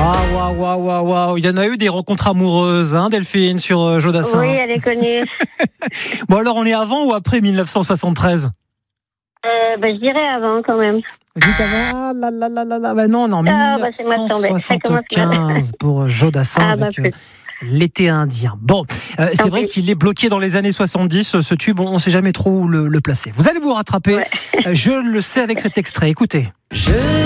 Waouh. Il y en a eu des rencontres amoureuses, hein, Delphine, sur Jodassin. Oui, elle est connue. Bon, alors on est avant ou après 1973? Je dirais avant quand même. Dites avant. Non, c'est mal tombé. Ça commence 1975 pour Jodassin avec l'été indien. Bon, c'est vrai qu'il est bloqué dans les années 70, ce tube, on ne sait jamais trop où le placer. Vous allez vous rattraper, je le sais avec cet extrait, écoutez.